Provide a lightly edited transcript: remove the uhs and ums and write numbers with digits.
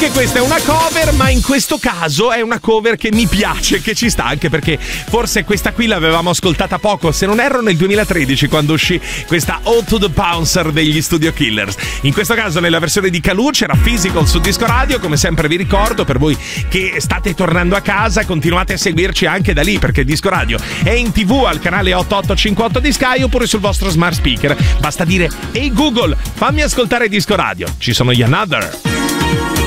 Anche questa è una cover, ma in questo caso è una cover che mi piace, che ci sta, anche perché forse questa qui l'avevamo ascoltata poco, se non erro nel 2013, quando uscì questa Ode to the Bouncer degli Studio Killers. In questo caso nella versione di Calù c'era Physical su Disco Radio. Come sempre vi ricordo, per voi che state tornando a casa, continuate a seguirci anche da lì, perché Disco Radio è in TV al canale 8858 di Sky oppure sul vostro smart speaker. Basta dire: ehi Google, fammi ascoltare Disco Radio. Ci sono gli Another.